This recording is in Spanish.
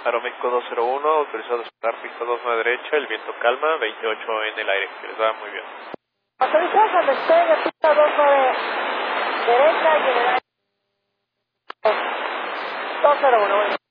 Aeroméxico 201, autorizado a despegar pista 29 derecha, el viento calma, 28 en el aire, que les va muy bien. Autorizado a despegue, pista 29 derecha y en el aire 201.